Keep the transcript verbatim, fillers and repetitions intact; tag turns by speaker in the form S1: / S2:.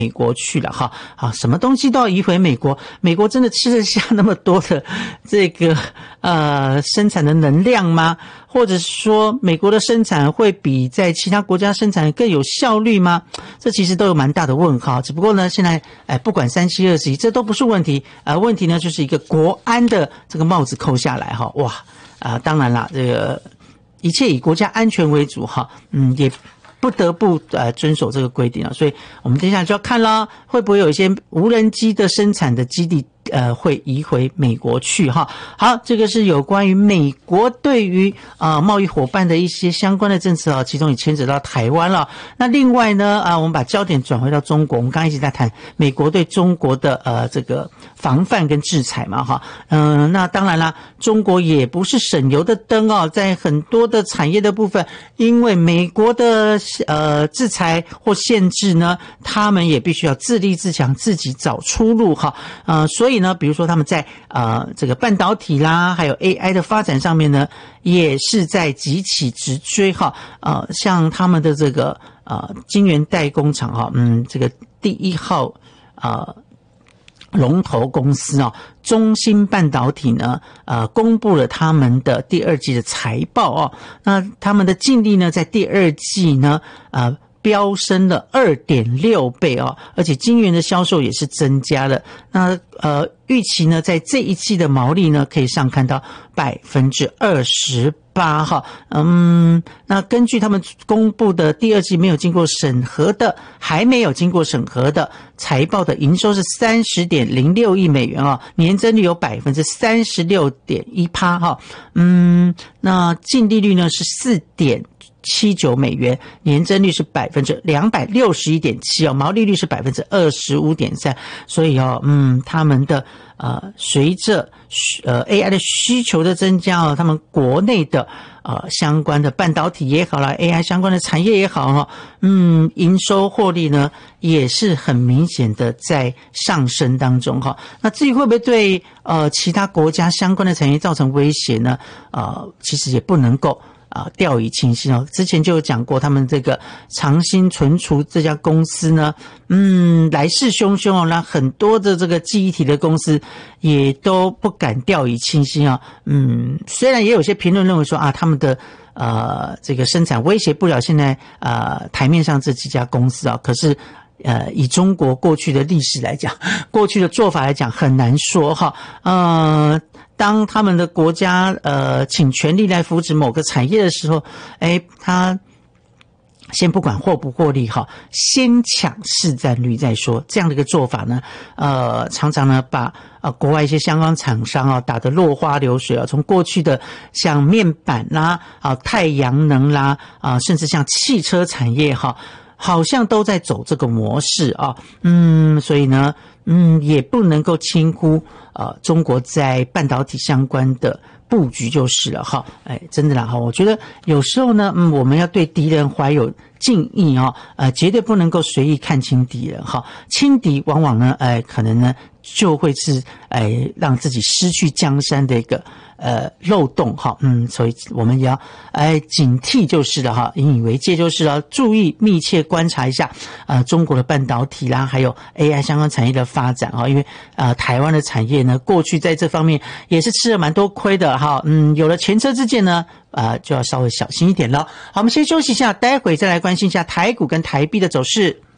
S1: 美国去了哈啊，什么东西都要移回美国？美国真的吃得下那么多的这个呃生产的能量吗？或者说美国的生产会比在其他国家生产更有效率吗？这其实都有蛮大的问号。只不过呢，现在哎不管三七二十一，这都不是问题。呃，问题呢就是一个国安的这个帽子扣下来哈，哇啊、呃，当然啦，这个一切以国家安全为主哈，嗯也。不得不呃遵守这个规定啊，所以我们接下来就要看啦，会不会有一些无人机的生产的基地呃会移回美国去哈。好，这个是有关于美国对于呃贸易伙伴的一些相关的政策啊，其中也牵扯到台湾了。那另外呢啊，我们把焦点转回到中国，我们刚刚一直在谈美国对中国的呃这个防范跟制裁嘛哈。嗯、呃，那当然啦，中国也不是省油的灯哦，在很多的产业的部分，因为美国的呃制裁或限制呢，他们也必须要自立自强，自己找出路哈。呃，所以呢，比如说他们在呃这个半导体啦，还有 A I 的发展上面呢，也是在急起直追哈。呃，像他们的这个呃晶圆代工厂哈，嗯，这个第一号呃。龙头公司哦，中芯半导体呢，呃，公布了他们的第二季的财报哦。那他们的净利呢，在第二季呢，呃，飙升了 二点六 倍哦，而且晶圆的销售也是增加了。那呃，预期呢，在这一季的毛利呢，可以上看到 百分之二十八 哈。嗯，那根据他们公布的第二季没有经过审核的，还没有经过审核的财报的营收是 三十点零六亿美元啊，年增率有 百分之三十六点一 哈。嗯，那净利率呢是 四点七九美元，年增率是 百分之两百六十一点七 哦，毛利率是 百分之二十五点三。所以哦，嗯，他们的呃随着呃 A I 的需求的增加哦，他们国内的呃相关的半导体也好啦 A I 相关的产业也好哈，嗯，营收获利呢也是很明显的在上升当中哈。那至于会不会对呃其他国家相关的产业造成威胁呢？呃，其实也不能够啊，掉以轻心哦。之前就有讲过，他们这个长兴存储这家公司呢，嗯，来势汹汹哦，那很多的这个记忆体的公司也都不敢掉以轻心啊。嗯，虽然也有些评论认为说啊，他们的呃这个生产威胁不了现在呃台面上这几家公司啊，可是。呃，以中国过去的历史来讲，过去的做法来讲，很难说哈。呃，当他们的国家呃请全力来扶持某个产业的时候，哎，他先不管获不获利哈，先抢市占率再说。这样的一个做法呢，呃，常常呢把呃国外一些相关厂商啊打得落花流水啊。从过去的像面板啦、啊太阳能啦啊，甚至像汽车产业哈。好像都在走这个模式啊，嗯，所以呢，嗯，也不能够轻忽呃中国在半导体相关的布局就是了哈，哎，真的啦哈，我觉得有时候呢，嗯，我们要对敌人怀有敬意哦，呃，绝对不能够随意看清敌人哈，轻敌往往呢，哎，可能呢就会是哎让自己失去江山的一个。呃，漏洞哈，嗯，所以我们也要哎警惕就是了哈，引以为戒就是了，注意密切观察一下呃中国的半导体啦，还有 A I 相关产业的发展哈，因为呃台湾的产业呢，过去在这方面也是吃了蛮多亏的哈，嗯，有了前车之鉴呢，呃就要稍微小心一点了。好，我们先休息一下，待会再来关心一下台股跟台币的走势。